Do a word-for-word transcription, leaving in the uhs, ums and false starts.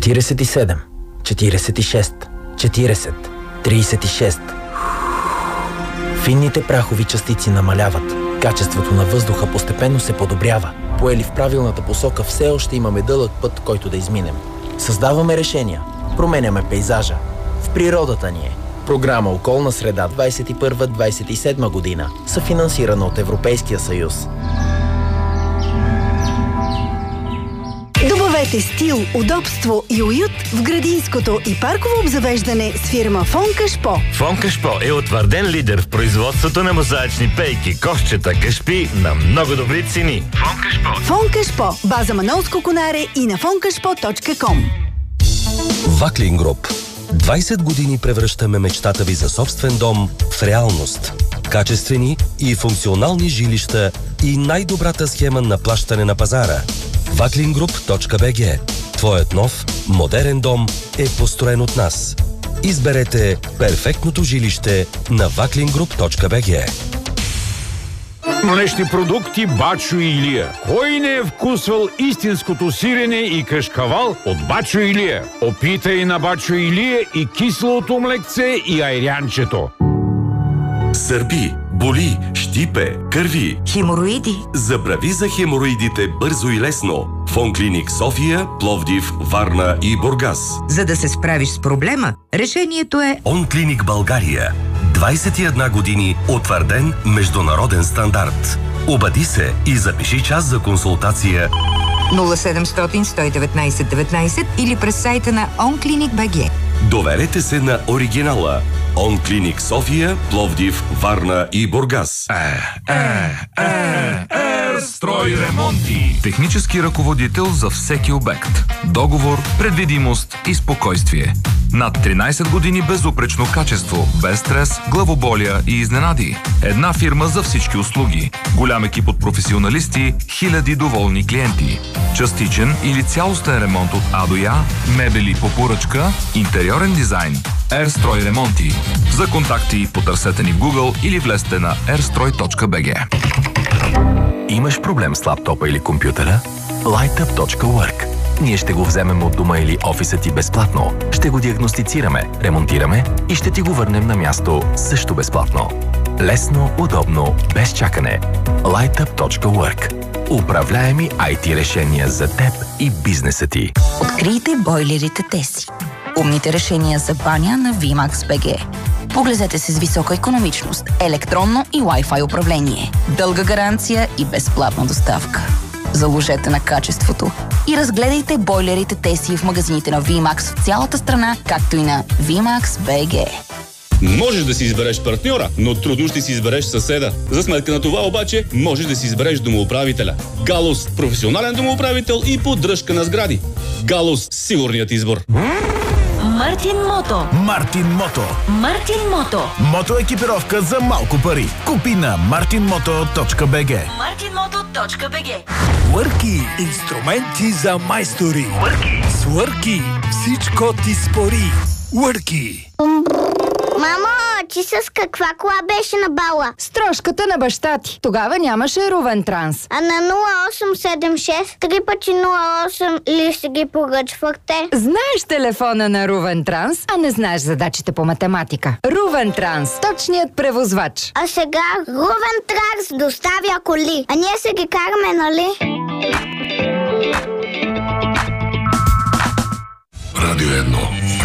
четиридесет и седем, четиридесет и шест, четиридесет, тридесет и шест. Финните прахови частици намаляват. Качеството на въздуха постепенно се подобрява. Поели в правилната посока, все още имаме дълъг път, който да изминем. Създаваме решения. Променяме пейзажа. В природата ни е. Програма Околна среда двадесет и първа - двадесет и седма година, съфинансирана от Европейския съюз. Добавете стил, удобство и уют в градинското и парково обзавеждане с фирма Фон Кашпо. Фон Кашпо е утвърден лидер в производството на мозаични пейки, кошчета, кашпи на много добри цени. Фон Кашпо. Фон Кашпо. База Манолско конаре и на фон кашпо точка ком. Ваклин Груп. двадесет години превръщаме мечтата ви за собствен дом в реалност. Качествени и функционални жилища и най-добрата схема на плащане на пазара. ваклин груп точка би джи. Твоят нов, модерен дом е построен от нас. Изберете перфектното жилище на ваклин груп точка би джи. Млечни продукти Бачо и Илия. Кой не е вкусвал истинското сирене и кашкавал от Бачо и Илия? Опитай на Бачо и Илия и киселото млекце и айрянчето. Сърби, боли, щипе, кърви. Хемороиди. Забрави за хемороидите бързо и лесно. Фонклиник София, Пловдив, Варна и Бургас. За да се справиш с проблема, решението е Онклиник България. двадесет и една години утвърден международен стандарт. Обади се и запиши час за консултация нула седемстотин сто и деветнадесет деветнадесет или през сайта на онклиник точка би джи. Доверете се на оригинала. Онклиник София, Пловдив, Варна и Бургас. Е, е, е, Ерстрой ремонти. Технически ръководител за всеки обект. Договор, предвидимост и спокойствие. Над тринадесет години безупречно качество, без стрес, главоболия и изненади. Една фирма за всички услуги. Голям екип от професионалисти, хиляди доволни клиенти. Частичен или цялостен ремонт от А до Я, мебели по поръчка, интериорен дизайн. Ерстрой ремонти. За контакти потърсете ни в Google или влезте на ерстрой точка би джи. Имаш проблем с лаптопа или компютъра? лайтъп точка уърк. Ние ще го вземем от дома или офиса ти безплатно. Ще го диагностицираме, ремонтираме и ще ти го върнем на място също безплатно. Лесно, удобно, без чакане. лайтъп точка уърк. Управляеми ай ти решения за теб и бизнеса ти. Открийте бойлерите Теси. Умните решения за баня на ви макс точка би джи. Поглезете се с висока икономичност, електронно и Wi-Fi управление, дълга гаранция и безплатна доставка. Заложете на качеството и разгледайте бойлерите Теси в магазините на ви макс в цялата страна, както и на ви макс точка би джи. Можеш да си избереш партньора, но трудно ще си избереш съседа. За сметка на това обаче, можеш да си избереш домоуправителя. Галус – професионален домоуправител и поддръжка на сгради. Галус – сигурният избор. Мартин Мото. Мартин Мото. Мартин Мото. Мотоекипировка за малко пари. Купи на мартин мото точка би джи. мартин мото точка би джи. Уърки. Инструменти за майстори. Уърки. С Уърки. Всичко ти спори. Уърки. Мамо, ти с каква кола беше на бала? С трошката на баща ти. Тогава нямаше Рувен Транс. А на нула осем седем шест три пъти нула осем ли си ги поръчвахте? Знаеш телефона на Рувен Транс, а не знаеш задачите по математика. Рувен Транс, точният превозвач. А сега Рувен Транс доставя коли. А ние се ги караме, нали? Радио едно.